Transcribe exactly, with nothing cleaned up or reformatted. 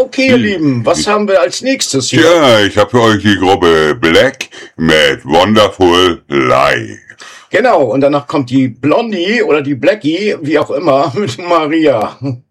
Okay, ihr Lieben, was haben wir als nächstes hier? Ja, ich habe für euch die Gruppe Black mit Wonderful Lie. Genau, und danach kommt die Blondie oder die Blackie, wie auch immer, mit Maria.